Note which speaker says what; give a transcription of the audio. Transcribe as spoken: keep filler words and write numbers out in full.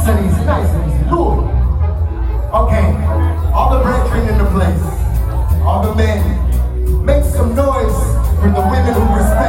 Speaker 1: and easy, nice and easy. Lord. Okay, all the brethren in the place, all the men, make some noise for the women who respect